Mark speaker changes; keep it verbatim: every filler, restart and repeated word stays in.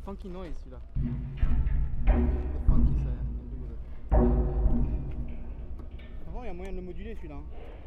Speaker 1: funky noise celui-là. Le funky, ça.
Speaker 2: Avant, il y a moyen de le moduler celui-là. Hein.